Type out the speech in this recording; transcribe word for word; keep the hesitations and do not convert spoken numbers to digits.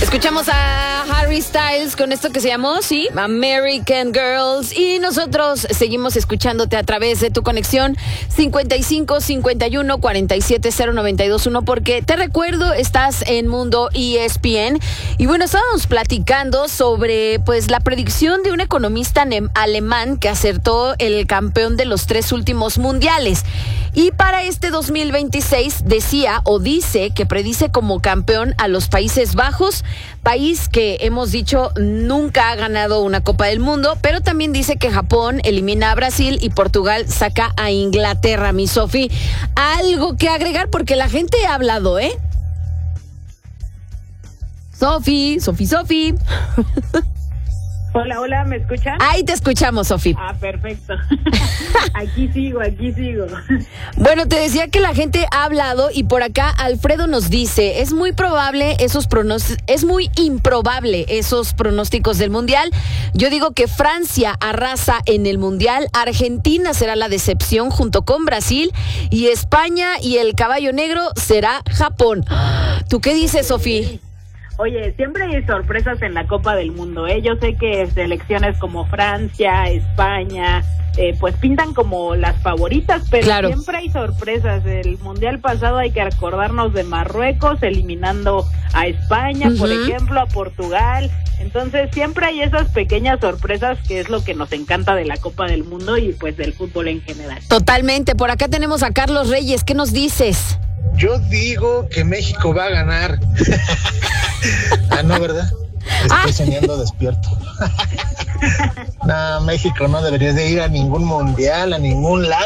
Escuchamos a Harry Styles con esto que se llamó, sí, American Girls. Y nosotros seguimos escuchándote a través de tu conexión cincuenta y cinco cincuenta y uno cuarenta y siete cero noventa y dos uno, porque te recuerdo, estás en Mundo E S P N. Y bueno, estábamos platicando sobre pues la predicción de un economista ne- alemán que acertó el campeón de los tres últimos mundiales. Y para este dos mil veintiséis decía o dice que predice como campeón a los Países Bajos, país que hemos dicho nunca ha ganado una Copa del Mundo, pero también dice que Japón elimina a Brasil y Portugal saca a Inglaterra. Mi Sofi, algo que agregar porque la gente ha hablado, ¿eh? Sofi, Sofi, Sofi. Hola, hola, ¿me escuchan? Ahí te escuchamos, Sofi. Ah, perfecto. Aquí sigo, aquí sigo. Bueno, te decía que la gente ha hablado y por acá Alfredo nos dice, es muy probable esos pronósticos, es muy improbable esos pronósticos del Mundial. Yo digo que Francia arrasa en el Mundial, Argentina será la decepción junto con Brasil y España y el caballo negro será Japón. ¿Tú qué dices, Sofi? Oye, siempre hay sorpresas en la Copa del Mundo, ¿eh? Yo sé que selecciones como Francia, España, eh, pues pintan como las favoritas, pero claro, siempre hay sorpresas. El Mundial pasado hay que acordarnos de Marruecos eliminando a España, uh-huh. por ejemplo, a Portugal. Entonces siempre hay esas pequeñas sorpresas que es lo que nos encanta de la Copa del Mundo y pues del fútbol en general. Totalmente. Por acá tenemos a Carlos Reyes. ¿Qué nos dices? Yo digo que México va a ganar. Ah, no, ¿verdad? Estoy ah. soñando despierto. No, México no debería de ir a ningún mundial, a ningún lado.